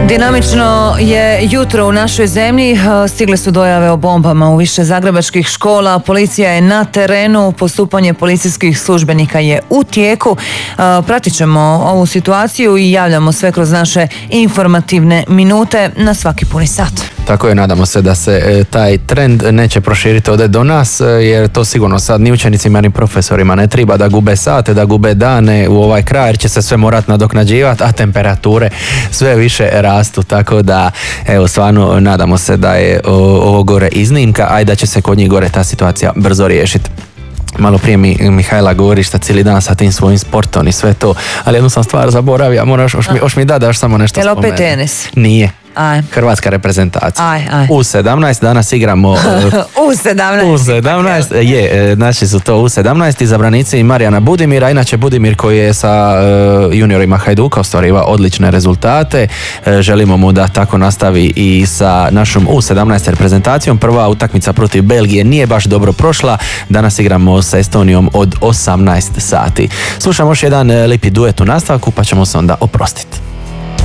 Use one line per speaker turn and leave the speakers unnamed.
Dinamično je jutro u našoj zemlji, stigle su dojave o bombama u više zagrebačkih škola, policija je na terenu, postupanje policijskih službenika je u tijeku. Pratit ćemo ovu situaciju i javljamo sve kroz naše informativne minute na svaki puni sat.
Tako je, nadamo se da se taj trend neće proširiti ovdje do nas, jer to sigurno sad ni učenicima ni profesorima ne treba da gube sate, da gube dane u ovaj kraj, jer će se sve morat nadoknađivati, a temperature sve više rastu, tako da evo stvarno nadamo se da je ovo gore iznimka, a i da će se kod njih gore ta situacija brzo riješiti. Malo prije mi Mihajla govori šta cijeli dan sa tim svojim sportom i sve to, ali jednu sam stvar zaboravio, još mi da još samo nešto spomenuti.
Jel opet tenis?
Nije.
Aj.
Hrvatska reprezentacija.
Aj.
U17, danas igramo
U17
je, znači su to U17 izabranici Marijana Budimira, inače Budimir koji je sa juniorima Hajduka ostvarivao odlične rezultate, želimo mu da tako nastavi i sa našom U17 reprezentacijom. Prva utakmica protiv Belgije nije baš dobro prošla, danas igramo sa Estonijom od 18 sati. Slušamo još jedan lipi duet u nastavku pa ćemo se onda oprostiti.